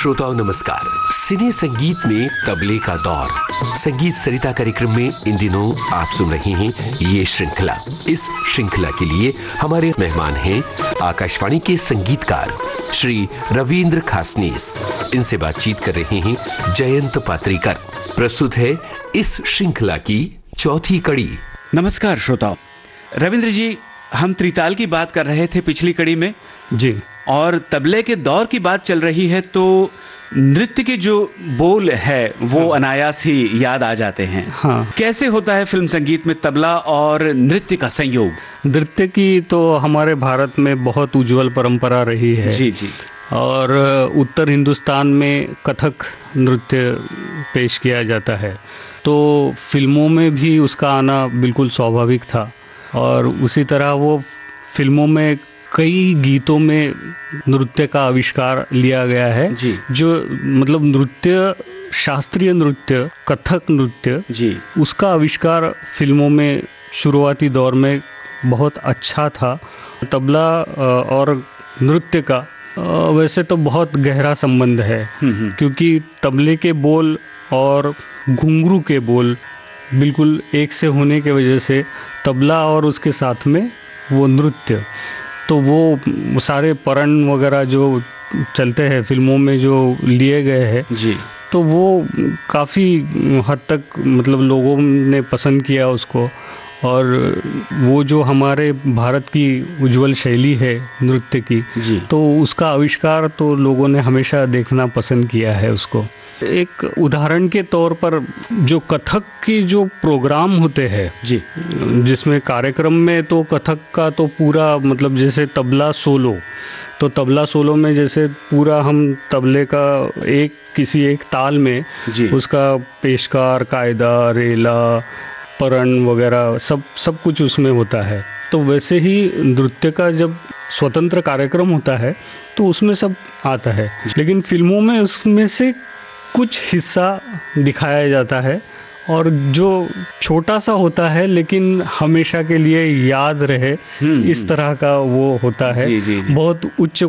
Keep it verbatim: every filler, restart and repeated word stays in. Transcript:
श्रोताओं नमस्कार। सिने संगीत में तबले का दौर संगीत सरिता कार्यक्रम में इन दिनों आप सुन रहे हैं ये श्रृंखला। इस श्रृंखला के लिए हमारे मेहमान हैं आकाशवाणी के संगीतकार श्री रविंद्र खासनीस। इनसे बातचीत कर रहे हैं जयंत पात्रीकर। प्रस्तुत है इस श्रृंखला की चौथी कड़ी। नमस्कार श्रोताओ। रविंद्र जी, हम त्रिताल की बात कर रहे थे पिछली कड़ी में जी, और तबले के दौर की बात चल रही है, तो नृत्य के जो बोल है वो हाँ। अनायास ही याद आ जाते हैं। हाँ। कैसे होता है फिल्म संगीत में तबला और नृत्य का संयोग? नृत्य की तो हमारे भारत में बहुत उज्जवल परंपरा रही है। जी जी। और उत्तर हिंदुस्तान में कथक नृत्य पेश किया जाता है, तो फिल्मों में भी उसका आना बिल्कुल स्वाभाविक था। और उसी तरह वो फिल्मों में कई गीतों में नृत्य का आविष्कार लिया गया है जी। जो मतलब नृत्य, शास्त्रीय नृत्य, कथक नृत्य जी, उसका आविष्कार फिल्मों में शुरुआती दौर में बहुत अच्छा था। तबला और नृत्य का वैसे तो बहुत गहरा संबंध है, क्योंकि तबले के बोल और घुंघरू के बोल बिल्कुल एक से होने की वजह से तबला और उसके साथ में वो नृत्य, तो वो सारे परण वगैरह जो चलते हैं फिल्मों में जो लिए गए हैं जी, तो वो काफ़ी हद तक मतलब लोगों ने पसंद किया उसको। और वो जो हमारे भारत की उज्जवल शैली है नृत्य की जी, तो उसका आविष्कार तो लोगों ने हमेशा देखना पसंद किया है उसको। एक उदाहरण के तौर पर जो कथक की जो प्रोग्राम होते हैं जी, जिसमें कार्यक्रम में तो कथक का तो पूरा मतलब जैसे तबला सोलो, तो तबला सोलो में जैसे पूरा हम तबले का एक किसी एक ताल में जी, उसका पेशकार, कायदा, रेला, परण वगैरह सब सब कुछ उसमें होता है। तो वैसे ही नृत्य का जब स्वतंत्र कार्यक्रम होता है तो उसमें सब आता है, लेकिन फिल्मों में उसमें से कुछ हिस्सा दिखाया जाता है और जो छोटा सा होता है लेकिन हमेशा के लिए याद रहे इस तरह का वो होता है। जी, जी, जी। बहुत उच्च